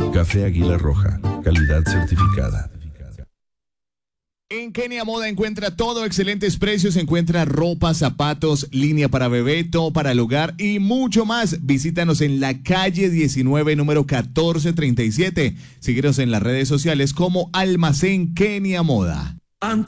Café Águila Roja, calidad certificada. En Kenia Moda encuentra todo, excelentes precios, encuentra ropa, zapatos, línea para bebé, todo para el hogar y mucho más. Visítanos en la calle 19, número 1437. Síguenos en las redes sociales como Almacén Kenia Moda.